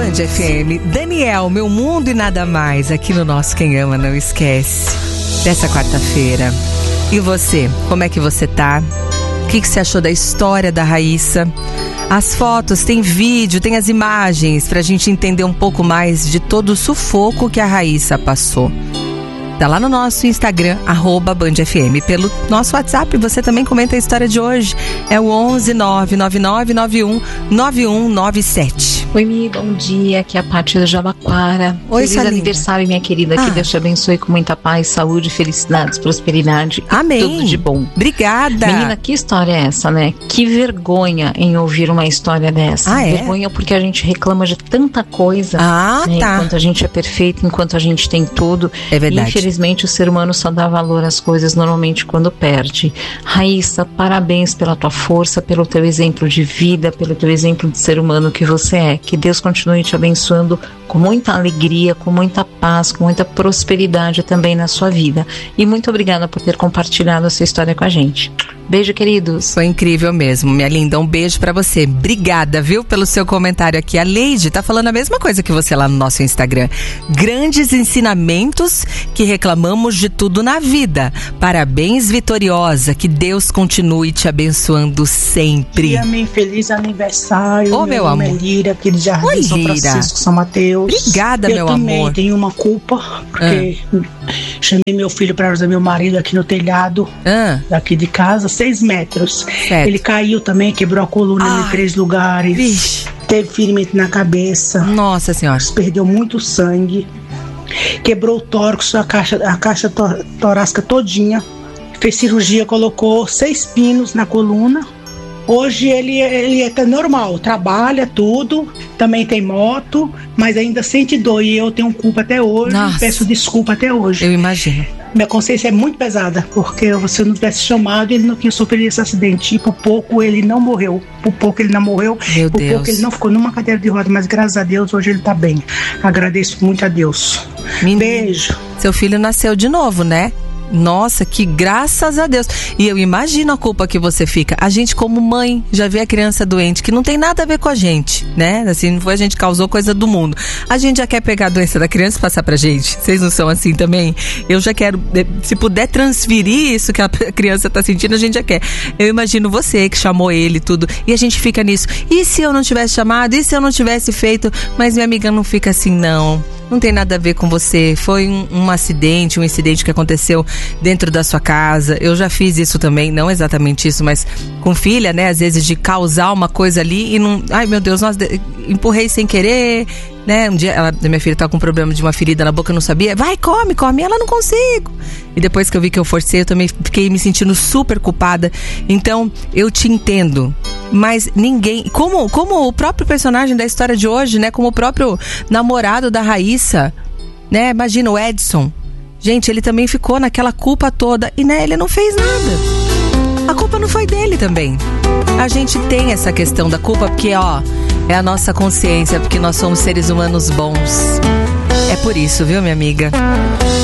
Band FM. Daniel, Meu Mundo e Nada Mais, aqui no nosso Quem Ama Não Esquece, dessa quarta-feira. E você, como é que você tá? O que você achou da história da Raíssa? As fotos, tem vídeo, tem as imagens, pra gente entender um pouco mais de todo o sufoco que a Raíssa passou. Tá lá no nosso Instagram, @BandFM. Pelo nosso WhatsApp, você também comenta a história de hoje. É o 11 99991 9197. Oi, Mi, bom dia. Aqui é a Paty do Jabaquara. Oi, feliz aniversário, minha querida. Que Deus te abençoe com muita paz, saúde, felicidades, prosperidade. Amém. Tudo de bom. Obrigada. Menina, que história é essa, né? Que vergonha em ouvir uma história dessa. Vergonha porque a gente reclama de tanta coisa. Né? Tá. Enquanto a gente é perfeito, enquanto a gente tem tudo. É verdade. Infelizmente, o ser humano só dá valor às coisas normalmente quando perde. Raíssa, parabéns pela tua força, pelo teu exemplo de vida, pelo teu exemplo de ser humano que você é. Que Deus continue te abençoando com muita alegria, com muita paz, com muita prosperidade também na sua vida. E muito obrigada por ter compartilhado essa história com a gente. Beijo, queridos. Foi incrível mesmo, minha linda. Um beijo pra você. Obrigada, viu, pelo seu comentário aqui. A Leide tá falando a mesma coisa que você lá no nosso Instagram. Grandes ensinamentos que reclamamos de tudo na vida. Parabéns, Vitoriosa. Que Deus continue te abençoando sempre. Amém. Feliz aniversário. Ô, meu amor. É Lira, aqui de Jardim São Francisco, São Mateus. Obrigada, meu amor. Eu também tenho uma culpa, porque chamei meu filho para ajudar meu marido aqui no telhado daqui de casa, 6 metros. Certo. Ele caiu também, quebrou a coluna em 3 lugares. Vixe. Teve ferimento na cabeça. Nossa Senhora. Perdeu muito sangue. Quebrou o tórax, a caixa torácica todinha. Fez cirurgia, colocou 6 pinos na coluna. Hoje ele tá normal, trabalha tudo, também tem moto, mas ainda sente dor e eu tenho culpa até hoje. Peço desculpa até hoje. Eu imagino. Minha consciência é muito pesada, porque se eu não tivesse chamado, ele não tinha sofrido esse acidente. E por pouco ele não morreu. Por pouco ele Deus. ele não ficou numa cadeira de roda, mas graças a Deus hoje ele tá bem. Agradeço muito a Deus. Beijo. Seu filho nasceu de novo, né? Nossa, que graças a Deus. E eu imagino a culpa que você fica. A gente, como mãe, já vê a criança doente, que não tem nada a ver com a gente, né? Assim, não foi a gente que causou coisa do mundo. A gente já quer pegar a doença da criança e passar pra gente. Vocês não são assim também? Eu já quero, se puder transferir isso que a criança tá sentindo, a gente já quer. Eu imagino você que chamou ele e tudo. E a gente fica nisso. E se eu não tivesse chamado? E se eu não tivesse feito? Mas minha amiga não fica assim, não. Não tem nada a ver com você. Foi um incidente que aconteceu dentro da sua casa. Eu já fiz isso também, não exatamente isso, mas com filha, né? Às vezes de causar uma coisa ali e não... Ai, meu Deus, empurrei sem querer, né? Um dia, minha filha tava com um problema de uma ferida na boca, eu não sabia. Vai, come. Ela não consigo. E depois que eu vi que eu forcei, eu também fiquei me sentindo super culpada. Então, eu te entendo. Mas ninguém... Como o próprio personagem da história de hoje, né? Como o próprio namorado da Raíssa, né? Imagina o Edson. Gente, ele também ficou naquela culpa toda. E, né, ele não fez nada. A culpa não foi dele também. A gente tem essa questão da culpa porque, é a nossa consciência, porque nós somos seres humanos bons. É por isso, viu, minha amiga?